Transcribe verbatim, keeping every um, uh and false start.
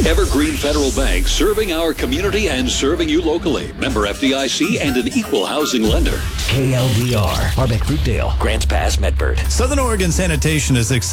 Evergreen Federal Bank, serving our community and serving you locally. Member F D I C and an equal housing lender. K L D R, Harbeck Fruitdale, Grants Pass, Medford. Southern Oregon Sanitation is excited